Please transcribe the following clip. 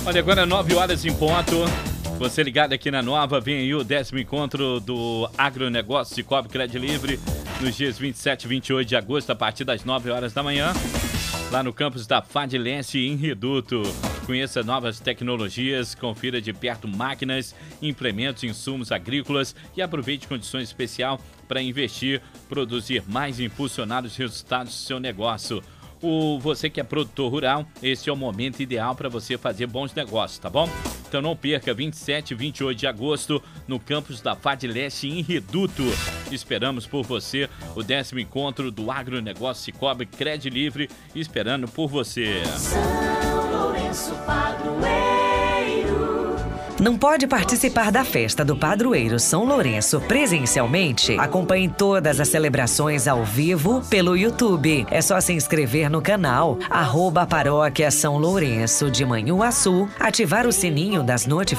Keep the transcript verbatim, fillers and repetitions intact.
Olha, agora nove horas em ponto. Você ligado aqui na Nova, vem aí o décimo encontro do Agronegócio Cicobi Crédito Livre nos dias vinte e sete e vinte e oito de agosto, a partir das nove horas da manhã, lá no campus da Fadilense, em Reduto. Conheça novas tecnologias, confira de perto máquinas, implementos, insumos agrícolas e aproveite condições especiais para investir, produzir mais e impulsionar os resultados do seu negócio. O, você que é produtor rural, esse é o momento ideal para você fazer bons negócios, tá bom? Então não perca, vinte e sete e vinte e oito de agosto, no campus da Fadilense, em Reduto. Esperamos por você, o décimo encontro do Agronegócio Cicobi Crédito Livre, esperando por você. São Lourenço Padroeiro. Não pode participar da festa do Padroeiro São Lourenço presencialmente? Acompanhe todas as celebrações ao vivo pelo YouTube. É só se inscrever no canal arroba Paróquia São Lourenço de Manhuaçu, ativar o sininho das notificações